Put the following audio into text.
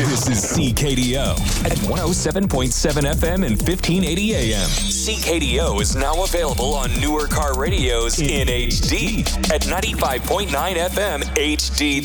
This is CKDO at 107.7 FM and 1580 AM. CKDO is now available on newer car radios in HD at 95.9 FM HD.